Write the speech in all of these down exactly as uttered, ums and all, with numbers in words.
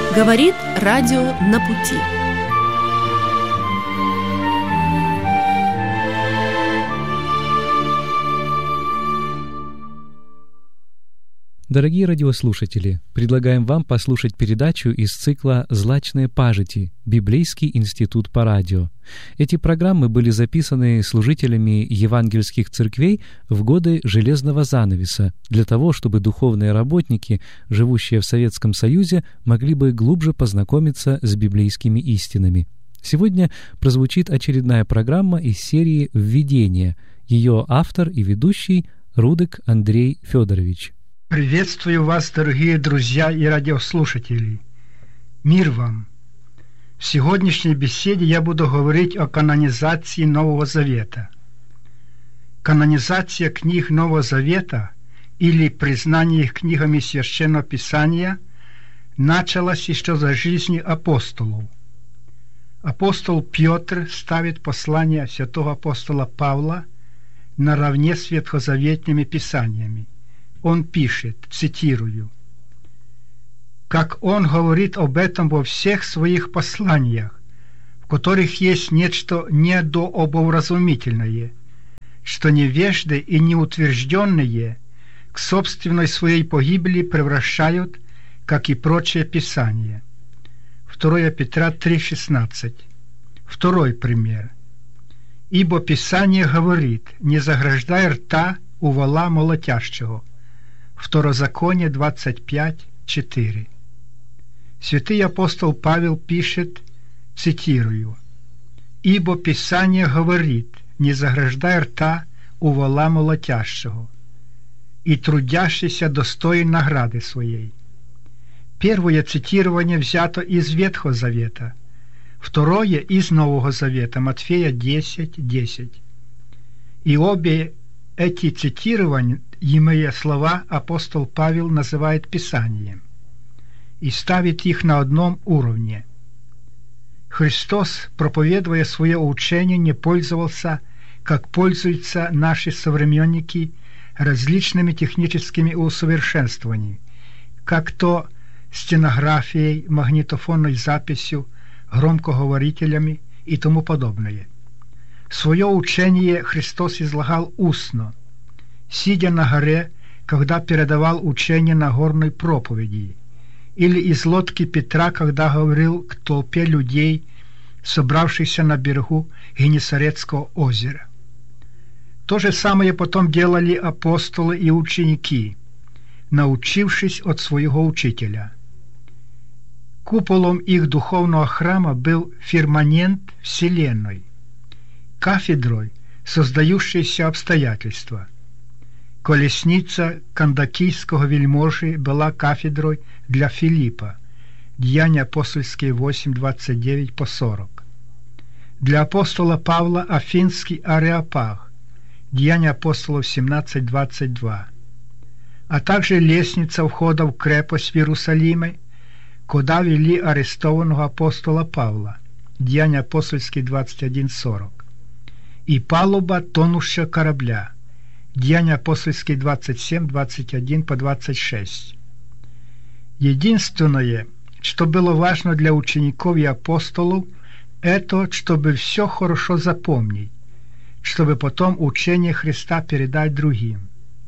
Говорит радио «На пути». Дорогие радиослушатели, предлагаем вам послушать передачу из цикла «Злачные пажити. Библейский институт по радио». Эти программы были записаны служителями евангельских церквей в годы Железного занавеса для того, чтобы духовные работники, живущие в Советском Союзе, могли бы глубже познакомиться с библейскими истинами. Сегодня прозвучит очередная программа из серии «Введение». Ее автор и ведущий Рудык Андрей Федорович. Приветствую вас, дорогие друзья и радиослушатели. Мир вам! В сегодняшней беседе я буду говорить о канонизации Нового Завета. Канонизация книг Нового Завета или признание их книгами Священного Писания началась еще за жизни апостолов. Апостол Петр ставит послание святого апостола Павла наравне с ветхозаветными писаниями. Он пишет, цитирую: «Как он говорит об этом во всех своих посланиях, в которых есть нечто недообразумительное, что невежды и неутвержденные к собственной своей погибели превращают, как и прочее Писание». второе Петра три шестнадцать. Второй пример. «Ибо Писание говорит: не заграждай рта у вола молотящего». Второзаконие двадцать пять четыре. Святый апостол Павел пишет, цитирую: «Ибо Писание говорит: не заграждай рта у вола молотящего, и трудящийся достоин награды своей». Первое цитирование взято из Ветхого Завета, второе из Нового Завета, Матфея десять десять. И обе эти цитирования, имея слова, апостол Павел называет Писанием и ставит их на одном уровне. Христос, проповедуя свое учение, не пользовался, как пользуются наши современники, различными техническими усовершенствованиями, как то стенографией, магнитофонной записью, громкоговорителями и тому подобное. Свое учение Христос излагал устно, сидя на горе, когда передавал учение на горной проповеди, или из лодки Петра, когда говорил к толпе людей, собравшихся на берегу Генесарецкого озера. То же самое потом делали апостолы и ученики, научившись от своего учителя. Куполом их духовного храма был фирмамент Вселенной, кафедрой создающиеся обстоятельства. Колесница кандакийского вельможи была кафедрой для Филиппа, Деяния апостольские восемь двадцать девять по сорок. Для апостола Павла Афинский Ареопаг, Деяния апостолов семнадцать двадцать два. А также лестница входа в крепость в Иерусалиме, куда вели арестованного апостола Павла, Деяния апостольские двадцать один сорок. И палуба тонущего корабля, Деяния апостольские двадцать семь двадцать один по двадцать шесть. Единственное, что было важно для учеников и апостолов, это, чтобы все хорошо запомнить, чтобы потом учение Христа передать другим.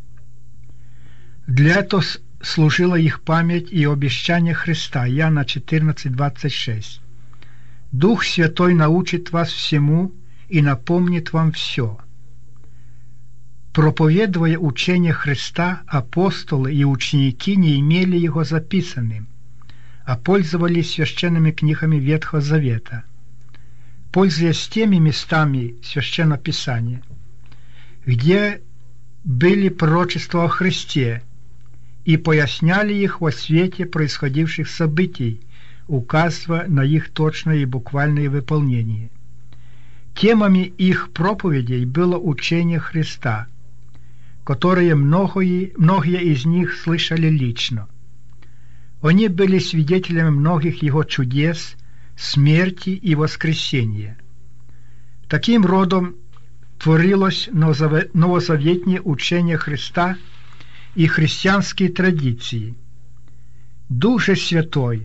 Для этого служила их память и обещание Христа, Иоанна четырнадцать двадцать шесть. «Дух Святой научит вас всему и напомнит вам все». Проповедуя учение Христа, апостолы и ученики не имели его записанным, а пользовались священными книгами Ветхого Завета, пользуясь теми местами Священного Писания, где были пророчества о Христе, и поясняли их во свете происходивших событий, указывая на их точное и буквальное выполнение. Темами их проповедей было учение Христа, которые многие, многие из них слышали лично. Они были свидетелями многих его чудес, смерти и воскресения. Таким родом творилось новозаветнее учение Христа и христианские традиции. Дух же Святой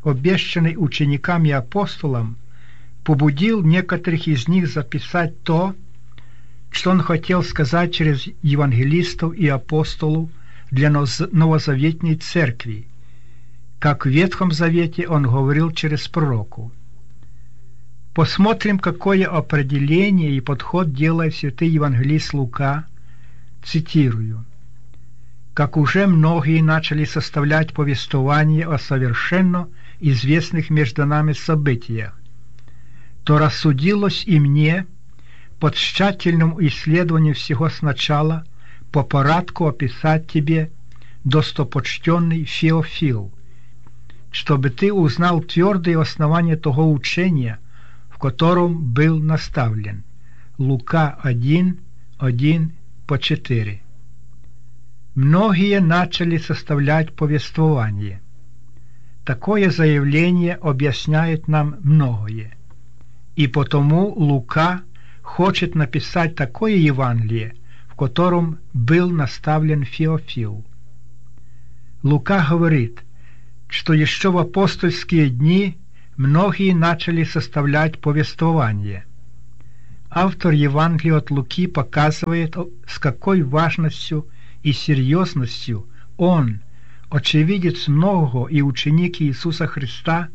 обещанный ученикам и апостолам, побудил некоторых из них записать то, что он хотел сказать через евангелистов и апостолов для новозаветной церкви, как в Ветхом Завете он говорил через пророку. Посмотрим, какое определение и подход делает святый евангелист Лука, цитирую: «Как уже многие начали составлять повествование о совершенно известных между нами событиях, то рассудилось и мне по тщательному исследованию всего сначала по порядку описать тебе, достопочтенный Феофил, чтобы ты узнал твердые основания того учения, в котором был наставлен». Лука один, один по четыре. Многие начали составлять повествование. Такое заявление объясняет нам многое. И потому Лука хочет написать такое Евангелие, в котором был наставлен Феофил. Лука говорит, что еще в апостольские дни многие начали составлять повествование. Автор Евангелия от Луки показывает, с какой важностью и серьезностью он, очевидец многого и ученик Иисуса Христа,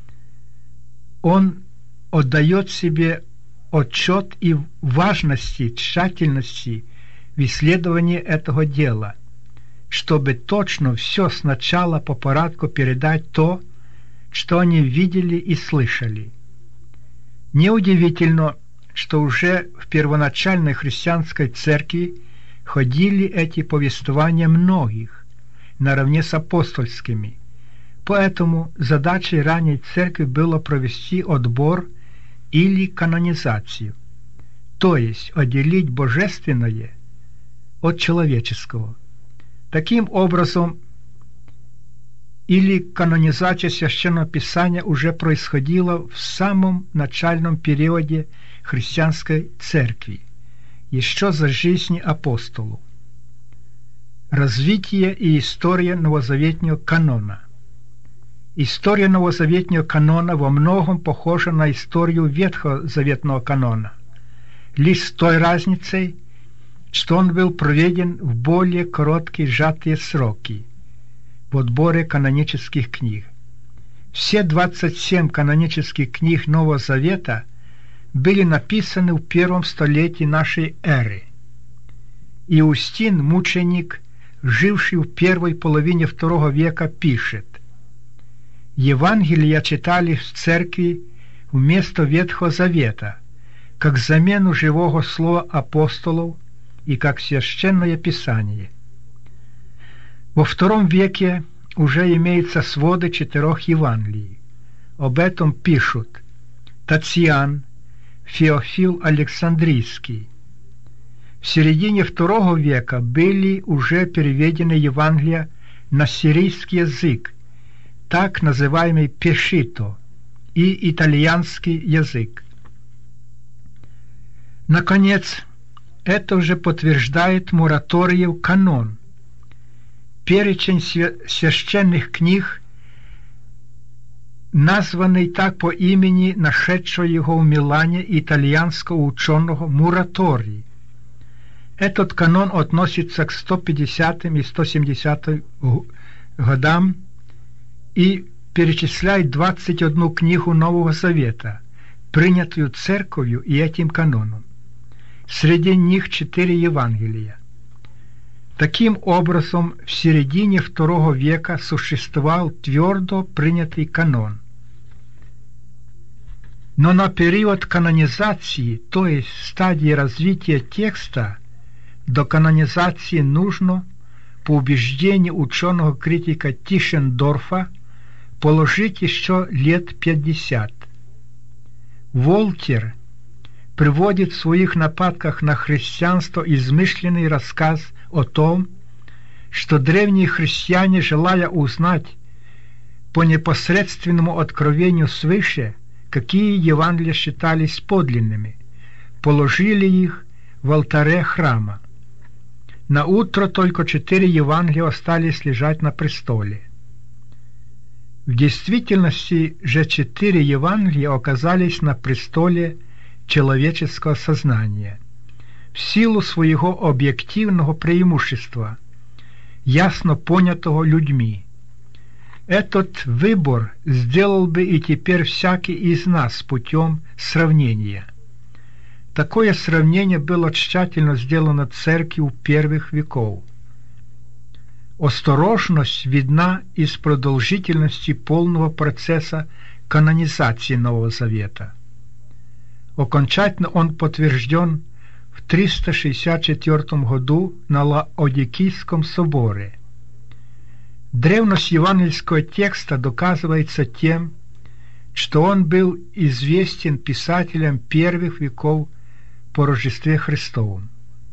он отдает себе отчет и важности, тщательности в исследовании этого дела, чтобы точно все сначала по порядку передать то, что они видели и слышали. Неудивительно, что уже в первоначальной христианской церкви ходили эти повествования многих, наравне с апостольскими. Поэтому задачей ранней церкви было провести отбор или канонизацию, то есть отделить божественное от человеческого. Таким образом, или канонизация Священного Писания уже происходила в самом начальном периоде христианской церкви, еще за жизни апостолов. Развитие и история новозаветного канона. История новозаветного канона во многом похожа на историю ветхозаветного канона, лишь с той разницей, что он был проведен в более короткие сжатые сроки в отборе канонических книг. Все двадцать семь канонических книг Нового Завета были написаны в первом столетии нашей эры. Иустин, мученик, живший в первой половине второго века, пишет: «Евангелия читали в церкви вместо Ветхого Завета, как замену живого слова апостолов и как священное писание». Во втором веке уже имеются своды четырех Евангелий. Об этом пишут Тациан, Феофил Александрийский. В середине второго века были уже переведены Евангелия на сирийский язык, так называемый пешито, и итальянский язык. Наконец, это уже подтверждает Мураториев канон, перечень священных книг, названный так по имени нашедшего его в Милане итальянского ученого Мураторий. Этот канон относится к сто пятидесятым и сто семидесятым годам и перечисляет двадцать одну книгу Нового Завета, принятую церковью и этим каноном. Среди них четыре Евангелия. Таким образом, в середине второго века существовал твердо принятый канон. Но на период канонизации, то есть стадии развития текста, до канонизации нужно, по убеждению ученого-критика Тишендорфа, положить еще лет пятьдесят. Волтер приводит в своих нападках на христианство измышленный рассказ о том, что древние христиане, желая узнать по непосредственному откровению свыше, какие Евангелия считались подлинными, положили их в алтаре храма. На утро только четыре Евангелия остались лежать на престоле. В действительности же четыре Евангелия оказались на престоле человеческого сознания в силу своего объективного преимущества, ясно понятого людьми. Этот выбор сделал бы и теперь всякий из нас путем сравнения. Такое сравнение было тщательно сделано церковью первых веков. Осторожность видна из продолжительности полного процесса канонизации Нового Завета. Окончательно он подтвержден в триста шестьдесят четвёртом году на Лаодикийском соборе. Древность евангельского текста доказывается тем, что он был известен писателям первых веков по Рождестве Христовом.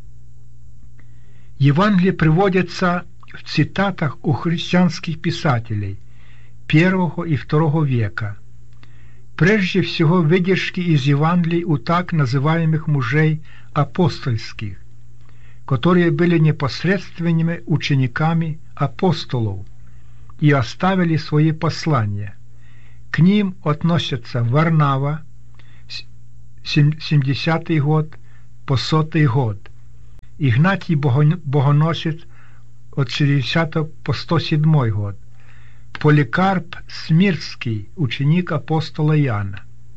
Евангелие приводится в цитатах у христианских писателей первого и второго века. Прежде всего выдержки из Евангелий у так называемых мужей апостольских, которые были непосредственными учениками апостолов и оставили свои послания. К ним относятся Варнава, семидесятый год по сотый год, Игнатий Богоносец от шестидесятого по сто седьмой год, Поликарп Смирский, ученик апостола Иоанна.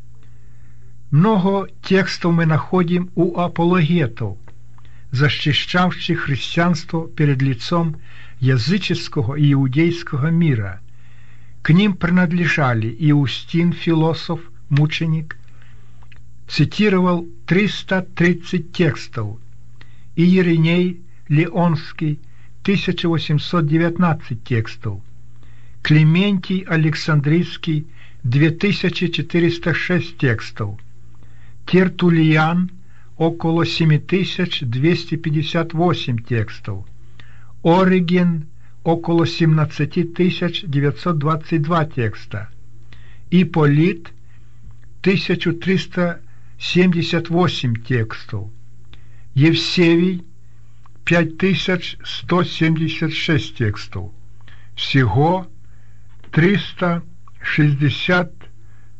Много текстов мы находим у апологетов, защищавших христианство перед лицом языческого и иудейского мира. К ним принадлежали Иустин, философ, мученик, цитировал триста тридцать текстов, и Ириней Леонский тысяча восемьсот девятнадцать текстов, Клементий Александрийский две тысячи четыреста шесть текстов, Тертуллиан около семь тысяч двести пятьдесят восемь текстов, Ориген около семнадцать тысяч девятьсот двадцать два текста, Ипполит тысяча триста семьдесят восемь текстов, Евсевий пять тысяч сто семьдесят шесть текстов. Всего триста шестьдесят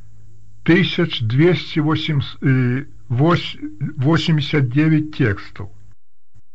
тысяч двести восемьдесят девять текстов.